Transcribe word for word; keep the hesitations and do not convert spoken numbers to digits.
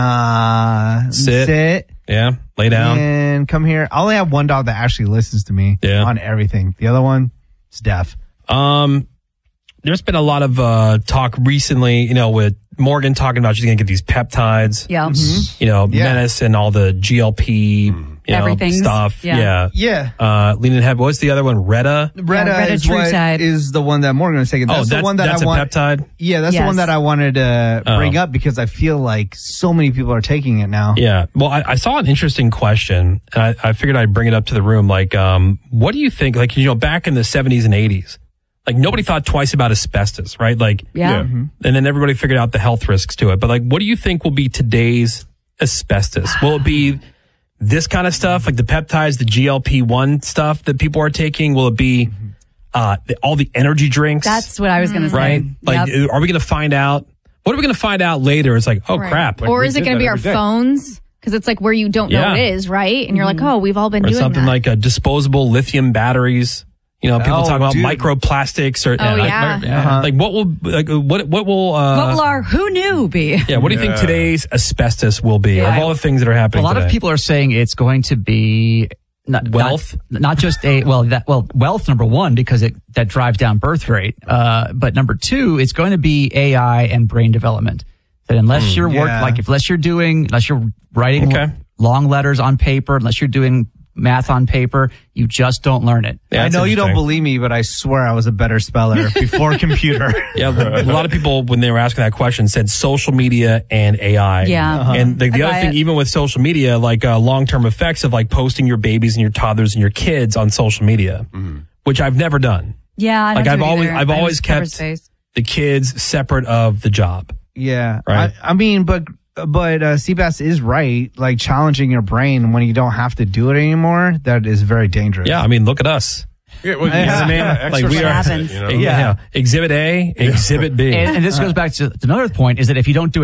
Uh, Sit. sit. Yeah, lay down. And come here. I only have one dog that actually listens to me Yeah. on everything. The other one is deaf. Um, there's been a lot of uh, talk recently, you know, with Morgan talking about she's going to get these peptides. Yeah. You know, Yeah. Menace and all the G L P you know, Everything's- stuff. yeah. Yeah. Yeah. Uh, Lean and Heavy. What's the other one? Retta? Retta, Retta is, what, Trutide. is the one that Morgan was taking. That's oh, the that's, one that that's I a want. peptide? Yeah, that's Yes. the one that I wanted to Oh. bring up because I feel like so many people are taking it now. Yeah. Well, I, I saw an interesting question, and I, I figured I'd bring it up to the room. Like, um, what do you think? Like, you know, back in the seventies and eighties, like nobody thought twice about asbestos, right? Like, Yeah. and then everybody figured out the health risks to it. But like, what do you think will be today's asbestos? Will it be this kind of stuff, like the peptides, the G L P one stuff that people are taking? Will it be uh, the, all the energy drinks? That's what I was going to say. right. Like, Yep. are we going to find out? What are we going to find out later? It's like, oh Right. crap, Or we is it did going to that be our every day. phones? Because it's like where you don't Yeah. know it is, right? And you're like, oh, we've all been or doing something that. like a disposable lithium batteries. You know, people Oh, talk about dude. microplastics or Oh, like, yeah. Uh-huh. like what will like what what will uh, What will our who knew be? yeah? What do you think Yeah. today's asbestos will be? Yeah. Of all the things that are A happening, lot today? of people are saying it's going to be not, Wealth? not, not just a well that well wealth number one because it that drives down birth rate, uh, but number two it's going to be A I and brain development. That unless you're work Yeah. like if unless you're doing unless you're writing Okay. long letters on paper, unless you're doing math on paper, you just don't learn it. Yeah, I that's know you don't interesting. believe me, but I swear I was a better speller before computer. Yeah, a lot of people when they were asking that question said social media and A I. Yeah. Uh-huh. And the, the I other buy thing, it. even with social media, like uh, long term effects of like posting your babies and your toddlers and your kids on social media, which I've never done. Yeah, I Like don't I've do it always, either. I've I always just cover kept space. the kids separate of the job. Yeah. Right. I, I mean, but but uh, Seabass is right. Like challenging your brain when you don't have to do it anymore, that is very dangerous. Yeah, I mean, look at us. Yeah, well, Yeah. you I gotta mean, like, we exercise are- it, happens. you know? Yeah. Exhibit A, Exhibit B. And, and this goes back to another point: is that if you don't do